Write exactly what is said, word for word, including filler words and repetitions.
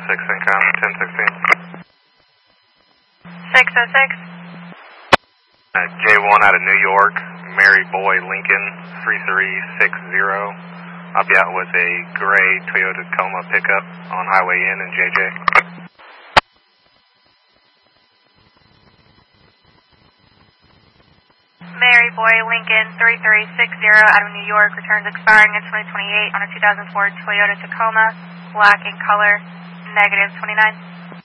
six encounter, ten sixteen. six oh six. Uh, J one out of New York, Mary Boy Lincoln, three three six zero. I'll be out with a gray Toyota Tacoma pickup on Highway N in J J. Mary Boy Lincoln, three three six zero out of New York, returns expiring in twenty twenty-eight on a two thousand four Toyota Tacoma, black in color, negative twenty-nine.